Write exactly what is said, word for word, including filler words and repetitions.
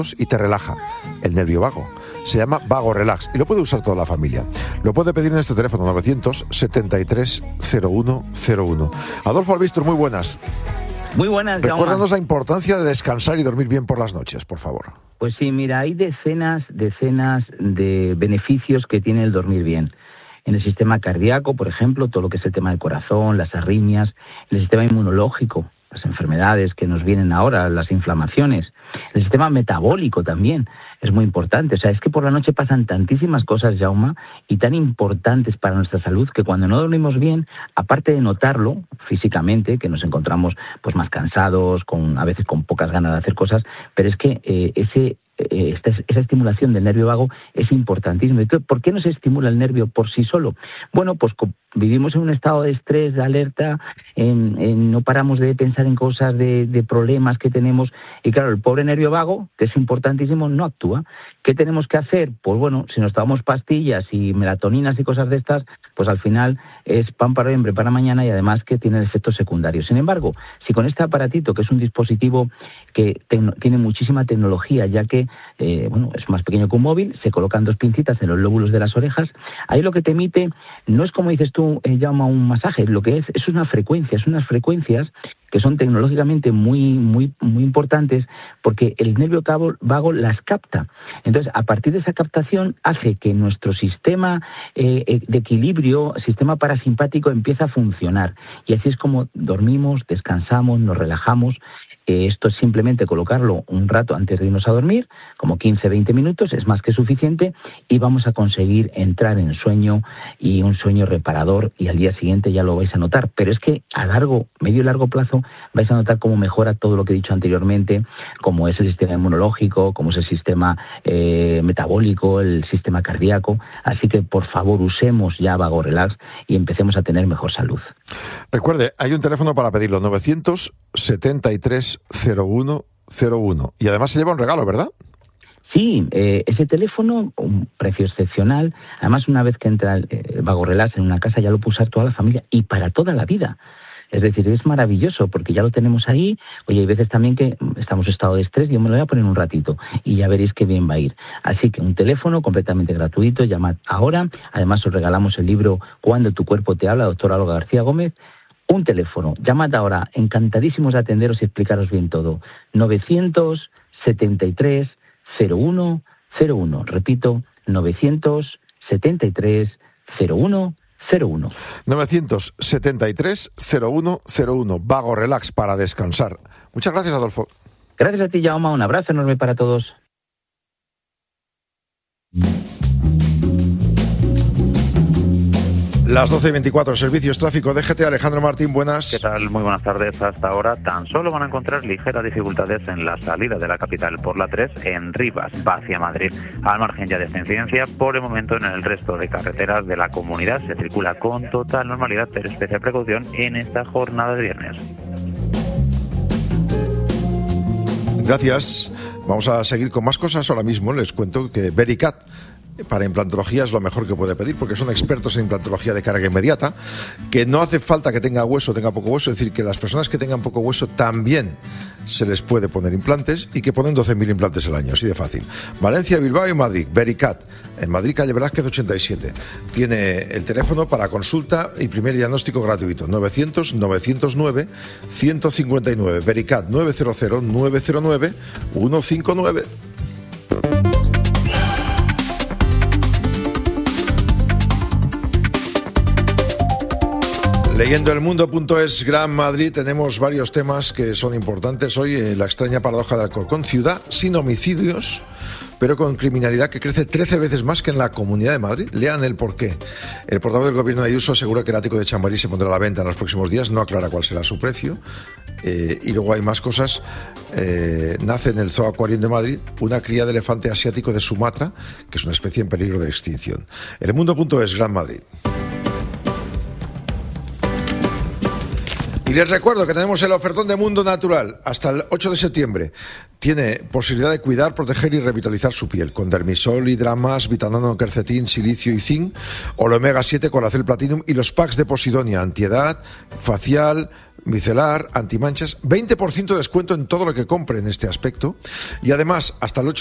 y te relaja el nervio vago. Se llama Vago Relax y lo puede usar toda la familia. Lo puede pedir en este teléfono novecientos setenta y tres cero uno cero uno. Adolfo Albistur, muy buenas. Muy buenas, Recuérdanos la importancia de descansar y dormir bien por las noches, por favor. Pues sí, mira, hay decenas, decenas de beneficios que tiene el dormir bien. En el sistema cardíaco, por ejemplo, todo lo que es el tema del corazón, las arritmias, en el sistema inmunológico, las enfermedades que nos vienen ahora, las inflamaciones. El sistema metabólico también es muy importante. O sea, es que por la noche pasan tantísimas cosas, Jaume, y tan importantes para nuestra salud, que cuando no dormimos bien, aparte de notarlo físicamente, que nos encontramos pues más cansados, con a veces con pocas ganas de hacer cosas, pero es que eh, ese Esta, esa estimulación del nervio vago es importantísima. Entonces, ¿por qué no se estimula el nervio por sí solo? Bueno, pues vivimos en un estado de estrés, de alerta, en, en, no paramos de pensar en cosas, de, de problemas que tenemos, y claro, el pobre nervio vago, que es importantísimo, no actúa. ¿Qué tenemos que hacer? Pues bueno, si nos tomamos pastillas y melatoninas y cosas de estas, pues al final es pan para hoy, hambre para mañana, y además que tiene efectos secundarios. Sin embargo, si con este aparatito, que es un dispositivo que te, tiene muchísima tecnología, ya que Eh, bueno, es más pequeño que un móvil, se colocan dos pincitas en los lóbulos de las orejas, ahí lo que te emite no es, como dices tú, eh, llama un masaje, lo que es es una frecuencia, es unas frecuencias que son tecnológicamente muy muy muy importantes, porque el nervio vago las capta. Entonces, a partir de esa captación hace que nuestro sistema eh, de equilibrio, sistema parasimpático, empieza a funcionar, y así es como dormimos, descansamos, nos relajamos. Eh, esto es simplemente colocarlo un rato antes de irnos a dormir, como quince a veinte minutos, es más que suficiente, y vamos a conseguir entrar en sueño, y un sueño reparador, y al día siguiente ya lo vais a notar. Pero es que a largo, medio y largo plazo vais a notar cómo mejora todo lo que he dicho anteriormente, como es el sistema inmunológico, como es el sistema eh, metabólico, el sistema cardíaco. Así que, por favor, usemos ya Vago Relax y empecemos a tener mejor salud. Recuerde, hay un teléfono para pedirlo, novecientos setenta y tres cero uno cero uno. Y además se lleva un regalo, ¿verdad? Sí, eh, ese teléfono, un precio excepcional. Además, una vez que entra el, el Vago Relax en una casa, ya lo puede usar toda la familia y para toda la vida. Es decir, es maravilloso porque ya lo tenemos ahí. Oye, hay veces también que estamos en estado de estrés, yo me lo voy a poner un ratito y ya veréis qué bien va a ir. Así que un teléfono completamente gratuito, llamad ahora. Además, os regalamos el libro Cuando tu cuerpo te habla, doctora Olga García Gómez. Un teléfono, llamad ahora, encantadísimos de atenderos y explicaros bien todo. novecientos setenta y tres cero uno cero uno. Repito, novecientos setenta y tres cero uno cero uno. novecientos setenta y tres cero uno cero uno. Vago Relax para descansar. Muchas gracias, Adolfo. Gracias a ti, Jaume. Un abrazo enorme para todos. Las doce y veinticuatro, Servicios Tráfico D G T. Alejandro Martín, buenas. ¿Qué tal? Muy buenas tardes. Hasta ahora tan solo van a encontrar ligeras dificultades en la salida de la capital por la tres en Rivas, va hacia Madrid. Al margen ya de esta incidencia, por el momento en el resto de carreteras de la comunidad se circula con total normalidad, pero especial precaución en esta jornada de viernes. Gracias. Vamos a seguir con más cosas. Ahora mismo les cuento que Vericat para implantología es lo mejor que puede pedir, porque son expertos en implantología de carga inmediata, que no hace falta que tenga hueso o tenga poco hueso, es decir, que las personas que tengan poco hueso también se les puede poner implantes, y que ponen doce mil implantes al año, así de fácil. Valencia, Bilbao y Madrid. Vericat, en Madrid, calle Velázquez ochenta y siete. Tiene el teléfono para consulta y primer diagnóstico gratuito, novecientos novecientos nueve ciento cincuenta y nueve. Vericat, nueve cero cero nueve cero nueve uno cinco nueve. Leyendo el mundo punto es, Gran Madrid, tenemos varios temas que son importantes hoy. Eh, la extraña paradoja de Alcorcón, ciudad sin homicidios, pero con criminalidad que crece trece veces más que en la Comunidad de Madrid. Lean el porqué. El portavoz del gobierno de Ayuso asegura que el ático de Chamberí se pondrá a la venta en los próximos días, no aclara cuál será su precio. Eh, y luego hay más cosas. Eh, nace en el Zoo Aquarium de Madrid una cría de elefante asiático de Sumatra, que es una especie en peligro de extinción. El mundo punto es, Gran Madrid. Y les recuerdo que tenemos el ofertón de Mundo Natural hasta el ocho de septiembre. Tiene posibilidad de cuidar, proteger y revitalizar su piel con Dermisol, Hidramas, Vitanano, Quercetín, Silicio y Zinc, o el omega siete con Colacel Platinum y los packs de Posidonia, antiedad, facial, micelar, antimanchas, veinte por ciento de descuento en todo lo que compre en este aspecto. Y además, hasta el ocho